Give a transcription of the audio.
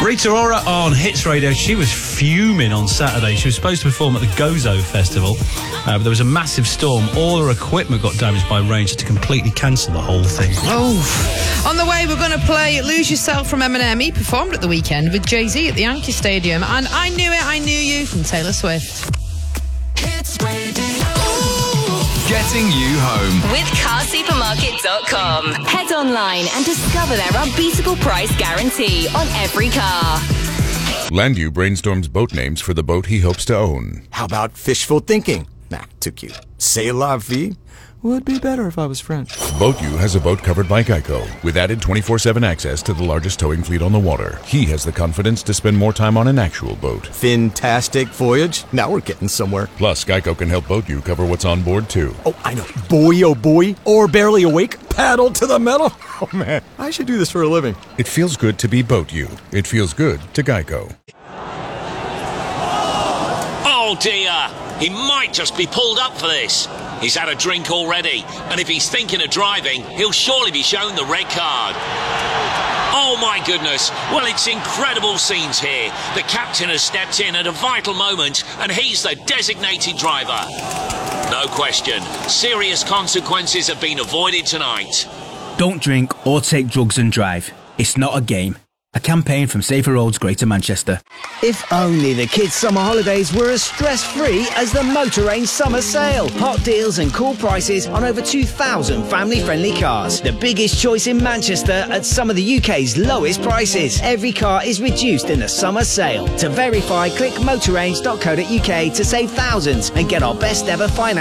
Rita Ora on Hits Radio. She was fuming on Saturday. She was supposed to perform at the Gozo Festival, but there was a massive storm. All her equipment got damaged by rain, so to completely cancel the whole thing. Oh. On the way, we're going to play Lose Yourself from Eminem. He performed at the weekend with Jay-Z at the Yankee Stadium. And I Knew It, I Knew You from Taylor Swift. Hits Radio. Getting you home. With CarSupermarket.com. Head online and discover their unbeatable price guarantee on every car. Landu brainstorms boat names for the boat he hopes to own. How about fishful thinking? Nah, too cute. C'est la vie? Would be better if I was French. BoatU has a boat covered by Geico, with added 24/7 access to the largest towing fleet on the water. He has the confidence to spend more time on an actual boat. Fantastic voyage. Now we're getting somewhere. Plus, Geico can help BoatU cover what's on board, too. Oh, I know. Boy, oh boy. Or barely awake. Paddle to the metal. Oh, man. I should do this for a living. It feels good to be BoatU. It feels good to Geico. Oh, dear. He might just be pulled up for this. He's had a drink already, and if he's thinking of driving, he'll surely be shown the red card. Oh my goodness, well, it's incredible scenes here. The captain has stepped in at a vital moment, and he's the designated driver. No question, serious consequences have been avoided tonight. Don't drink or take drugs and drive. It's not a game. A campaign from Safer Roads Greater Manchester. If only the kids' summer holidays were as stress-free as the Motor Range Summer Sale. Hot deals and cool prices on over 2,000 family-friendly cars. The biggest choice in Manchester at some of the UK's lowest prices. Every car is reduced in the summer sale. To verify, click motorrange.co.uk to save thousands and get our best ever finance.